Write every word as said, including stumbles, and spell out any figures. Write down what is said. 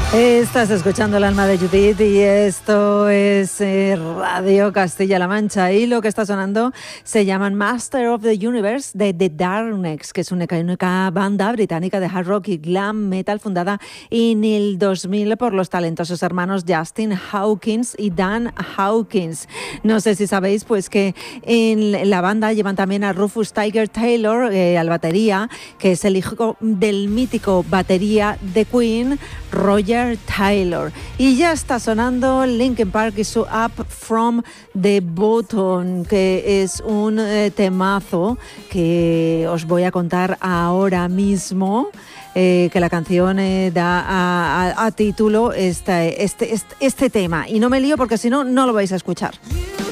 Estás escuchando El alma de Judith y esto es eh, Radio Castilla-La Mancha, y lo que está sonando se llaman Master of the Universe de The Darknecks, que es una única banda británica de hard rock y glam metal fundada en el dos mil por los talentosos hermanos Justin Hawkins y Dan Hawkins. No sé si sabéis pues que en la banda llevan también a Rufus Tiger Taylor eh, al batería, que es el hijo del mítico batería de Queen, Roger Taylor. Y ya está sonando Linkin Park y su Up From The Bottom, que es un eh, temazo que os voy a contar ahora mismo, eh, que la canción eh, da a, a, a título este, este, este, este tema. Y no me lío porque si no, no lo vais a escuchar.